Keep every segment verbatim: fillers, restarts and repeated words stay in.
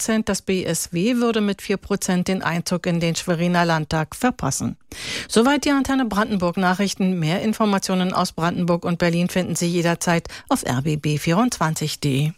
Prozent. Das B S W würde mit vier Prozent den Einzug in den Schweriner Landtag verpassen. Soweit die Antenne Brandenburg Nachrichten. Mehr Informationen aus Brandenburg und Berlin finden Sie jederzeit auf r b b vierundzwanzig punkt d e.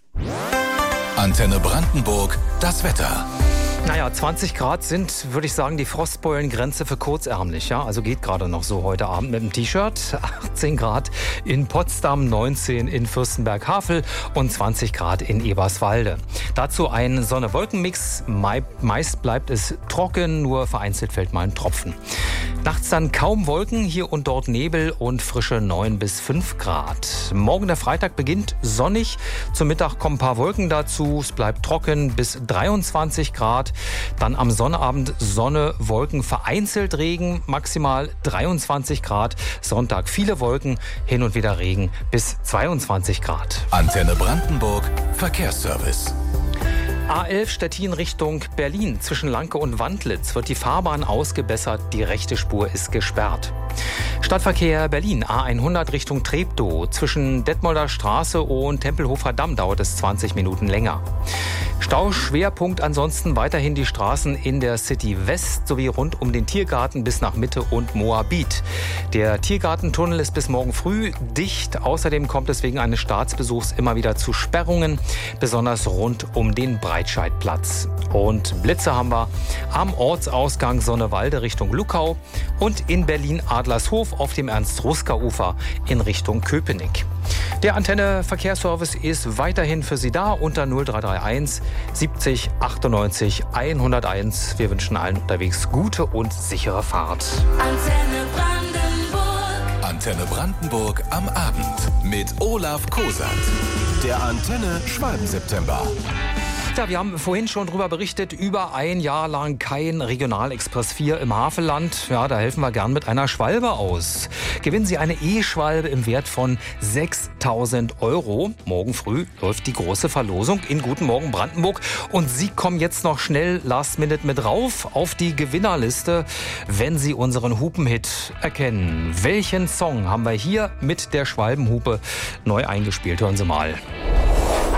Antenne Brandenburg, das Wetter. Naja, zwanzig Grad sind, würde ich sagen, die Frostbeulengrenze für kurzärmlich. Ja? Also geht gerade noch so heute Abend mit dem T-Shirt. achtzehn Grad in Potsdam, neunzehn in Fürstenberg-Havel und zwanzig Grad in Eberswalde. Dazu ein Sonne-Wolken-Mix. Meist bleibt es trocken, nur vereinzelt fällt mal ein Tropfen. Nachts dann kaum Wolken, hier und dort Nebel und frische neun bis fünf Grad. Morgen der Freitag beginnt sonnig. Zum Mittag kommen ein paar Wolken dazu. Es bleibt trocken bis dreiundzwanzig Grad. Dann am Sonnabend Sonne, Wolken, vereinzelt Regen, maximal dreiundzwanzig Grad. Sonntag viele Wolken, hin und wieder Regen bis zweiundzwanzig Grad. Antenne Brandenburg, Verkehrsservice. A elf Stettin Richtung Berlin. Zwischen Lanke und Wandlitz wird die Fahrbahn ausgebessert. Die rechte Spur ist gesperrt. Stadtverkehr Berlin, A hundert Richtung Treptow. Zwischen Detmolder Straße und Tempelhofer Damm dauert es zwanzig Minuten länger. Stauschwerpunkt ansonsten weiterhin die Straßen in der City West sowie rund um den Tiergarten bis nach Mitte und Moabit. Der Tiergartentunnel ist bis morgen früh dicht. Außerdem kommt es wegen eines Staatsbesuchs immer wieder zu Sperrungen, besonders rund um den Breitscheidplatz. Und Blitze haben wir am Ortsausgang Sonnewalde Richtung Luckau und in Berlin-Adlershof auf dem Ernst-Ruska-Ufer in Richtung Köpenick. Der Antenne-Verkehrsservice ist weiterhin für Sie da unter null drei drei eins siebzig achtundneunzig hunderteins. Wir wünschen allen unterwegs gute und sichere Fahrt. Antenne Brandenburg. Antenne Brandenburg am Abend mit Olaf Kosat. Der Antenne Schwalben-September. Ja, wir haben vorhin schon darüber berichtet, über ein Jahr lang kein Regionalexpress vier im Havelland. Ja, da helfen wir gern mit einer Schwalbe aus. Gewinnen Sie eine E-Schwalbe im Wert von sechstausend Euro. Morgen früh läuft die große Verlosung in Guten Morgen Brandenburg. Und Sie kommen jetzt noch schnell last minute mit rauf auf die Gewinnerliste, wenn Sie unseren Hupenhit erkennen. Welchen Song haben wir hier mit der Schwalbenhupe neu eingespielt? Hören Sie mal.